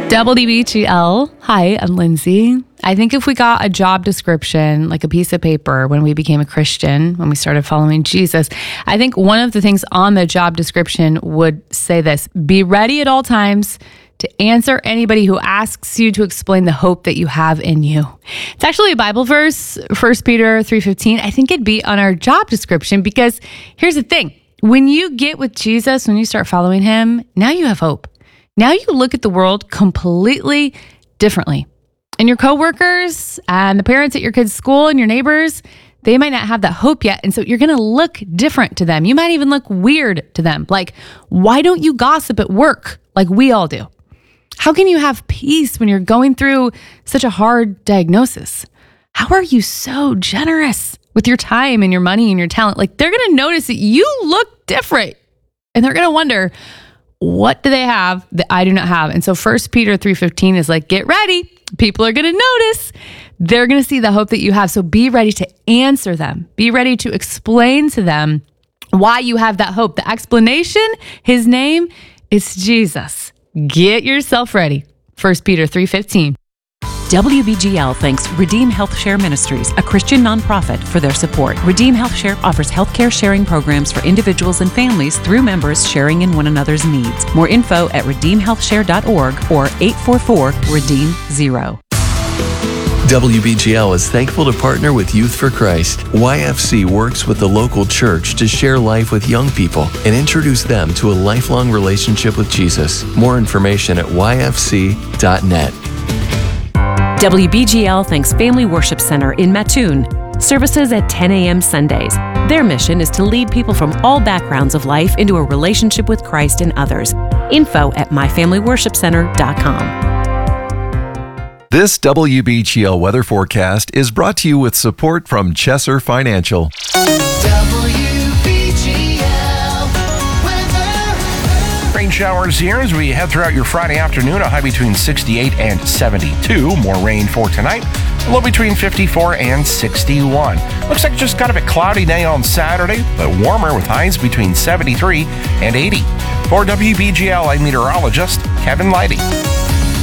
WBGL. Hi, I'm Lindsay. I think if we got a job description, like a piece of paper when we became a Christian, when we started following Jesus, I think one of the things on the job description would say this: be ready at all times to answer anybody who asks you to explain the hope that you have in you. It's actually a Bible verse, 1 Peter 3:15. I think it'd be on our job description because here's the thing. When you get with Jesus, when you start following him, now you have hope. Now you look at the world completely differently. And your coworkers and the parents at your kids' school and your neighbors, they might not have that hope yet. And so you're going to look different to them. You might even look weird to them. Like, why don't you gossip at work like we all do? How can you have peace when you're going through such a hard diagnosis? How are you so generous with your time and your money and your talent? Like, they're going to notice that you look different and they're going to wonder, what do they have that I do not have? And so 1 Peter 3:15 is like, get ready. People are going to notice. They're going to see the hope that you have. So be ready to answer them. Be ready to explain to them why you have that hope. The explanation, his name is Jesus. Get yourself ready. 1 Peter 3:15. WBGL thanks Redeem Health Share Ministries, a Christian nonprofit, for their support. Redeem Health Share offers healthcare sharing programs for individuals and families through members sharing in one another's needs. More info at redeemhealthshare.org or 844-REDEEM-0. WBGL is thankful to partner with Youth for Christ. YFC works with the local church to share life with young people and introduce them to a lifelong relationship with Jesus. More information at yfc.net. WBGL thanks Family Worship Center in Mattoon. Services at 10 a.m. Sundays. Their mission is to lead people from all backgrounds of life into a relationship with Christ and others. Info at myfamilyworshipcenter.com. This WBGL weather forecast is brought to you with support from Chesser Financial. Rain showers here as we head throughout your Friday afternoon, a high between 68 and 72. More rain for tonight, a low between 54 and 61. Looks like just got a bit cloudy day on Saturday, but warmer with highs between 73 and 80. For WBGL, I'm meteorologist Kevin Leidy.